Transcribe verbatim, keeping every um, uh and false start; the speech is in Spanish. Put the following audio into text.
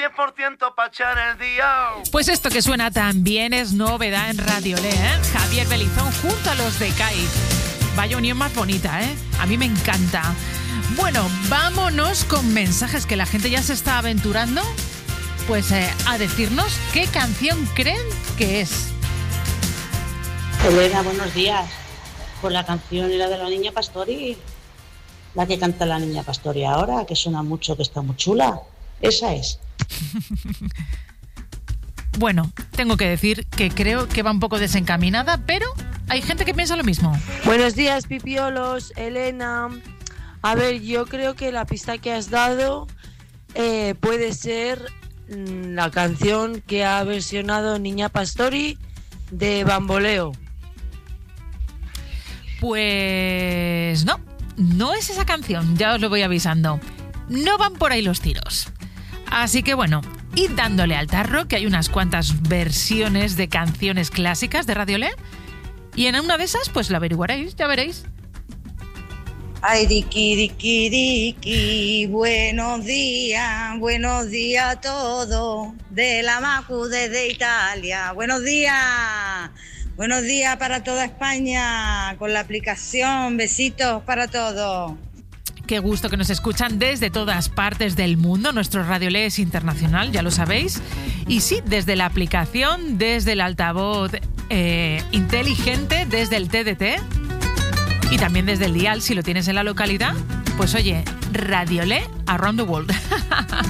diez por ciento para echar el día. Pues esto que suena también es novedad en Radiolé, ¿eh? Javier Belizón junto a los de C A I. Vaya unión más bonita, ¿eh? A mí me encanta. Bueno, vámonos con mensajes que la gente ya se está aventurando, pues eh, a decirnos qué canción creen que es. Elena, buenos días. Pues la canción era de la Niña Pastori, la que canta la Niña Pastori ahora, que suena mucho, que está muy chula. Esa es. Bueno, tengo que decir que creo que va un poco desencaminada, pero hay gente que piensa lo mismo. Buenos días, pipiolos, Elena. A ver, yo creo que la pista que has dado eh, puede ser mmm, la canción que ha versionado Niña Pastori de Bamboleo. Pues no, no es esa canción, ya os lo voy avisando. No van por ahí los tiros. Así que bueno, id dándole al tarro, que hay unas cuantas versiones de canciones clásicas de Radiolé. Y en una de esas, pues la averiguaréis, ya veréis. Ay, Diki, Diki, Diki, buenos días, buenos días a todos, de la Macu desde Italia. Buenos días, buenos días para toda España, con la aplicación, besitos para todos. Qué gusto que nos escuchan desde todas partes del mundo. Nuestro Radiolé es internacional, ya lo sabéis. Y sí, desde la aplicación, desde el altavoz eh, inteligente, desde el T D T y también desde el dial, si lo tienes en la localidad. Pues oye, Radiolé around the world.